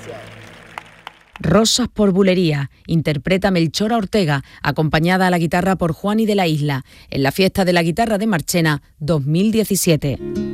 Rosas por bulería, interpreta Melchora Ortega, acompañada a la guitarra por Juani de la Isla, en la Fiesta de la Guitarra de Marchena 2017.